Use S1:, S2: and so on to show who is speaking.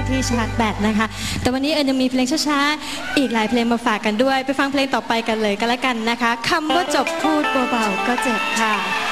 S1: ที่ชาร์จแบตนะคะแต่วันนี้เอิญยังมีเพลงช้าๆอีกหลายเพลงมาฝากกันด้วยไปฟังเพลงต่อไปกันเลยก็แล้วกันนะคะคำว่าจบพูดเบาๆก็เจ็บค่ะ